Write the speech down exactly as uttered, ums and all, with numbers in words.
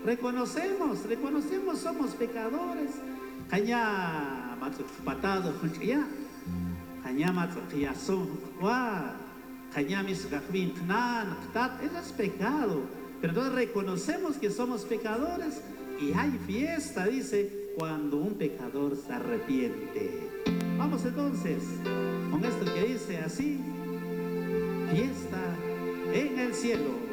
reconocemos, reconocemos, somos pecadores. Caña, patado, ya. Caña, ya son, caña, mis gajmin, knan, ktat, eso es pecado. Pero entonces reconocemos que somos pecadores y hay fiesta, dice, cuando un pecador se arrepiente. Vamos entonces con esto que dice así: fiesta en el cielo.